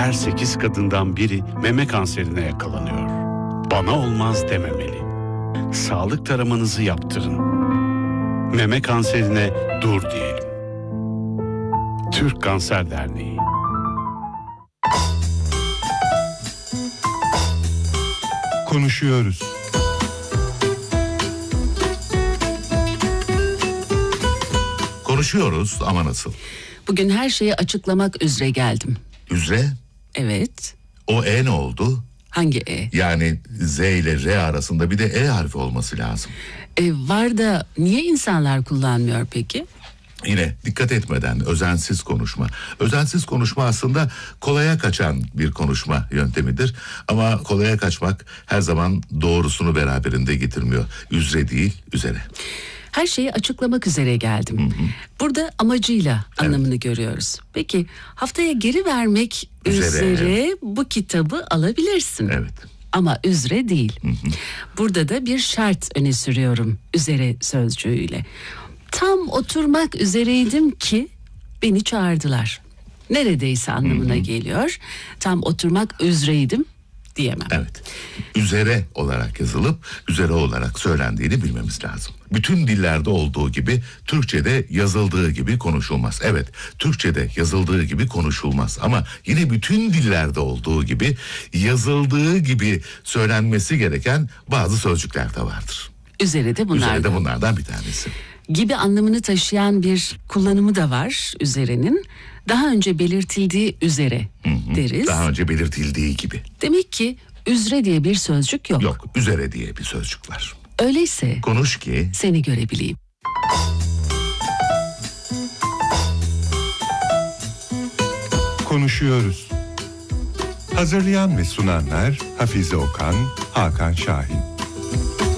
her 8 kadından biri meme kanserine yakalanıyor. Bana olmaz dememeli. Sağlık taramanızı yaptırın. Meme kanserine dur diyelim. Türk Kanser Derneği. Konuşuyoruz. Konuşuyoruz ama nasıl? Bugün her şeyi açıklamak üzere geldim. Üzere? Evet. O ne oldu? Hangi E? Yani Z ile R arasında bir de E harfi olması lazım. Var da niye insanlar kullanmıyor peki? Yine dikkat etmeden özensiz konuşma. Özensiz konuşma aslında kolaya kaçan bir konuşma yöntemidir. Ama kolaya kaçmak her zaman doğrusunu beraberinde getirmiyor. Üzere değil, üzere. Her şeyi açıklamak üzere geldim. Hı hı. Burada amacıyla anlamını görüyoruz. Peki haftaya geri vermek üzere bu kitabı alabilirsin. Evet. Ama üzere değil. Hı hı. Burada da bir şart öne sürüyorum üzere sözcüğüyle. Tam oturmak üzereydim ki beni çağırdılar. Neredeyse anlamına geliyor. Tam oturmak üzereydim diyemem. Evet. Üzere olarak yazılıp üzere olarak söylendiğini bilmemiz lazım. Bütün dillerde olduğu gibi Türkçe'de yazıldığı gibi konuşulmaz. Evet, Türkçe'de yazıldığı gibi konuşulmaz ama yine bütün dillerde olduğu gibi yazıldığı gibi söylenmesi gereken bazı sözcükler de vardır. Üzere de bunlardan. Üzere de bunlardan bir tanesi. Gibi anlamını taşıyan bir kullanımı da var üzerenin. Daha önce belirtildiği üzere deriz. Daha önce belirtildiği gibi. Demek ki üzere diye bir sözcük yok. Yok, üzere diye bir sözcük var. Öyleyse konuş ki seni görebileyim. Konuşuyoruz. Hazırlayan ve sunanlar Hafize Okan, Hakan Şahin.